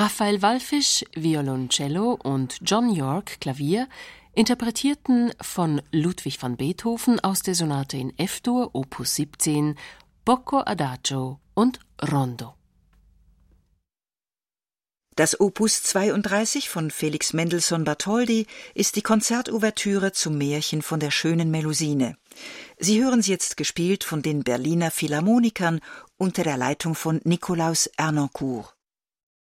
Raphael Wallfisch, Violoncello und John York, Klavier, interpretierten von Ludwig van Beethoven aus der Sonate in F-Dur, Opus 17, Poco Adagio und Rondo. Das Opus 32 von Felix Mendelssohn Bartholdy ist die Konzertouvertüre zum Märchen von der schönen Melusine. Sie hören sie jetzt gespielt von den Berliner Philharmonikern unter der Leitung von Nikolaus Ernencourt.